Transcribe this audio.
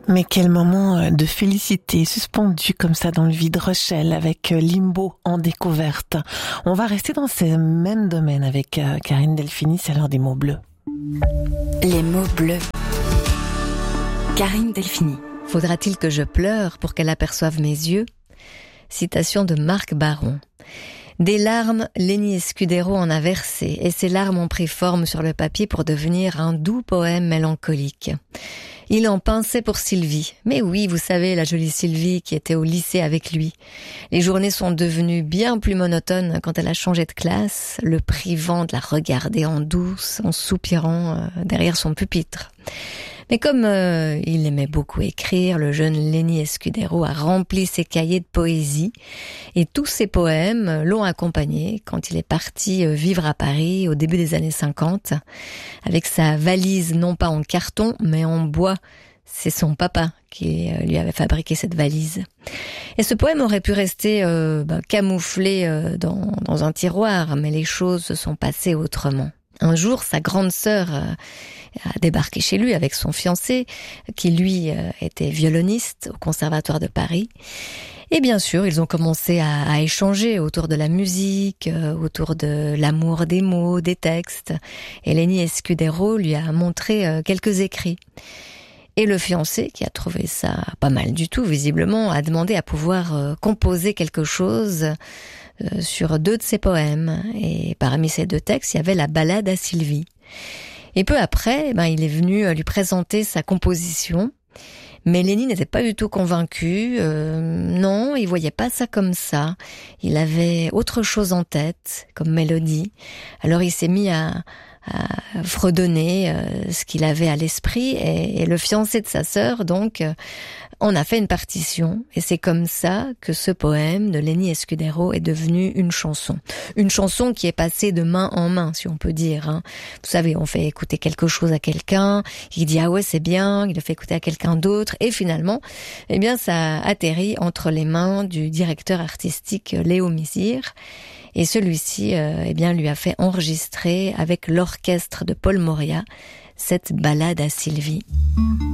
Mais quel moment de félicité suspendu comme ça dans le vide, Rochelle, avec Limbo en découverte. On va rester dans ce même domaine avec Karine Delphini, c'est l'heure des mots bleus. Les mots bleus. Karine Delphini. Faudra-t-il que je pleure pour qu'elle aperçoive mes yeux ? Citation de Marc Baron. Des larmes, Lenny Escudero en a versé, et ces larmes ont pris forme sur le papier pour devenir un doux poème mélancolique. Il en pinçait pour Sylvie. Mais oui, vous savez, la jolie Sylvie qui était au lycée avec lui. Les journées sont devenues bien plus monotones quand elle a changé de classe, le privant de la regarder en douce, en soupirant derrière son pupitre. Mais comme il aimait beaucoup écrire, le jeune Lenny Escudero a rempli ses cahiers de poésie et tous ses poèmes l'ont accompagné quand il est parti vivre à Paris au début des années 50 avec sa valise non pas en carton mais en bois. C'est son papa qui lui avait fabriqué cette valise. Et ce poème aurait pu rester camouflé dans un tiroir, mais les choses se sont passées autrement. Un jour, sa grande sœur a débarqué chez lui avec son fiancé, qui lui était violoniste au Conservatoire de Paris. Et bien sûr, ils ont commencé à échanger autour de la musique, autour de l'amour des mots, des textes. Et Lenny Escudero lui a montré quelques écrits. Et le fiancé, qui a trouvé ça pas mal du tout, visiblement, a demandé à pouvoir composer quelque chose sur 2 de ses poèmes. Et parmi ces 2 textes, il y avait la ballade à Sylvie. Et peu après, il est venu lui présenter sa composition. Mais Lenny n'était pas du tout convaincu. Non, il voyait pas ça comme ça. Il avait autre chose en tête, comme mélodie. Alors il s'est mis à fredonner ce qu'il avait à l'esprit et le fiancé de sa sœur, donc, on a fait une partition et c'est comme ça que ce poème de Lenny Escudero est devenu une chanson. Une chanson qui est passée de main en main, si on peut dire. Vous savez, on fait écouter quelque chose à quelqu'un, il dit « Ah ouais, c'est bien », il le fait écouter à quelqu'un d'autre et finalement, ça atterrit entre les mains du directeur artistique Léo Mizir. Et celui-ci, lui a fait enregistrer avec l'orchestre de Paul Moria cette ballade à Sylvie.